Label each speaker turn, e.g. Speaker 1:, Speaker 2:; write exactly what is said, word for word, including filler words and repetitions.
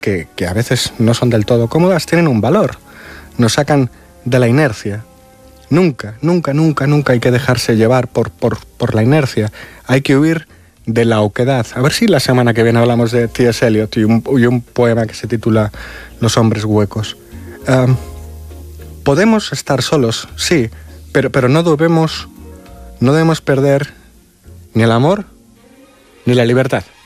Speaker 1: que, que a veces no son del todo cómodas, tienen un valor. Nos sacan de la inercia. Nunca, nunca, nunca, nunca hay que dejarse llevar por, por, por la inercia. Hay que huir de la oquedad. A ver si la semana que viene hablamos de T S Eliot y un, y un poema que se titula Los hombres huecos. Um, podemos estar solos, sí, pero, pero no debemos, no debemos perder ni el amor ni la libertad.